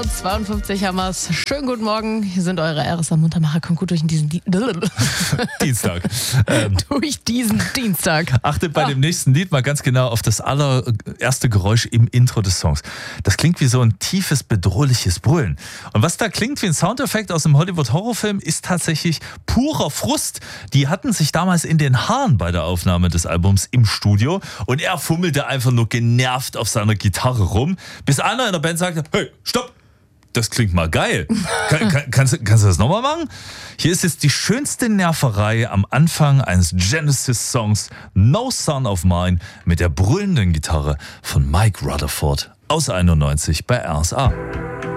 52 haben wir's. Schönen guten Morgen. Hier sind eure RSA Muntermacher. Kommt gut durch diesen Dienstag. durch diesen Dienstag. Achtet bei dem nächsten Lied mal ganz genau auf das allererste Geräusch im Intro des Songs. Das klingt wie so ein tiefes, bedrohliches Brüllen. Und was da klingt wie ein Soundeffekt aus einem Hollywood-Horrorfilm, ist tatsächlich purer Frust. Die hatten sich damals in den Haaren bei der Aufnahme des Albums im Studio und er fummelte einfach nur genervt auf seiner Gitarre rum, bis einer in der Band sagte, hey, stopp! Das klingt mal geil. Kannst du das nochmal machen? Hier ist jetzt die schönste Nerverei am Anfang eines Genesis-Songs No Son of Mine mit der brüllenden Gitarre von Mike Rutherford aus 91 bei RSA.